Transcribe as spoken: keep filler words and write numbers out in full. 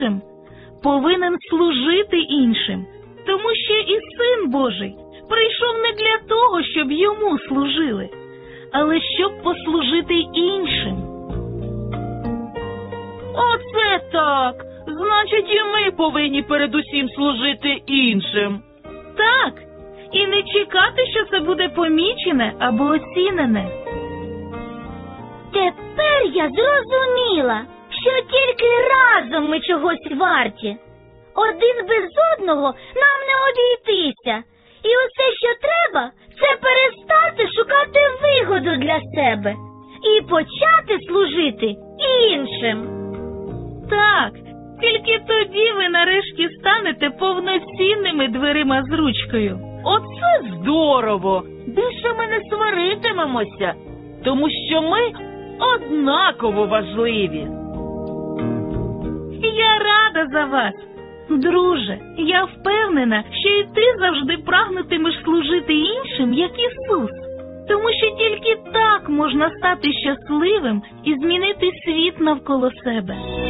іншим, повинен служити іншим, тому що і Син Божий прийшов не для того, щоб йому служили, але щоб послужити іншим. Оце так! Значить, і ми повинні передусім служити іншим. Так, і не чекати, що це буде помічене або оцінене. Тепер я зрозуміла, що тільки разом ми чогось варті. Один без одного нам не обійтися. І усе, що треба, це перестати шукати вигоду для себе і почати служити іншим. Так, тільки тоді ви нарешті станете повноцінними дверима з ручкою. Оце здорово! Більше ми не сваритимемося, тому що ми однаково важливі. Я рада за вас. Друже, я впевнена, що і ти завжди прагнутимеш служити іншим, як Ісус. Тому що тільки так можна стати щасливим і змінити світ навколо себе.